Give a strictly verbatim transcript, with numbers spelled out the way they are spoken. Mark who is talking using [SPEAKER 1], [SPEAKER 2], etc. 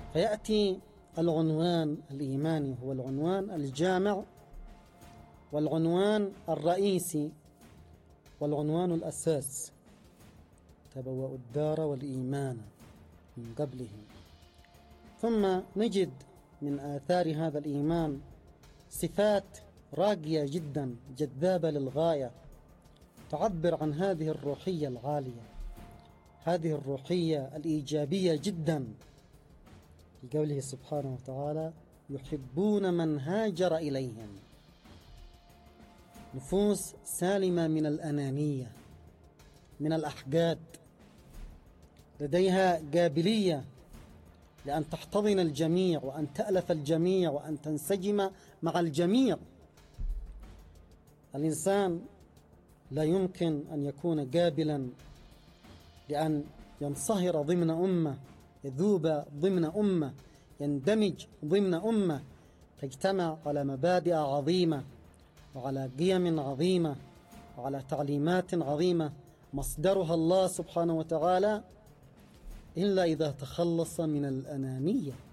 [SPEAKER 1] فيأتي العنوان الإيماني هو العنوان الجامع والعنوان الرئيسي والعنوان الأساس: تبوأوا الدار والإيمان من قبلهم. ثم نجد من آثار هذا الإيمان صفات راقية جدا جذابة للغاية تعبر عن هذه الروحية العالية، هذه الروحية الإيجابية جدا، في قوله سبحانه وتعالى: يحبون من هاجر إليهم. نفوس سالمة من الأنانية، من الأحقاد، لديها قابلية لأن تحتضن الجميع وأن تألف الجميع وأن تنسجم مع الجميع. الإنسان لا يمكن أن يكون قابلا لأن ينصهر ضمن أمة، يذوب ضمن أمة، يندمج ضمن أمة تجتمع على مبادئ عظيمة وعلى قيم عظيمة وعلى تعليمات عظيمة مصدرها الله سبحانه وتعالى، إلا إذا تخلص من الأنانية.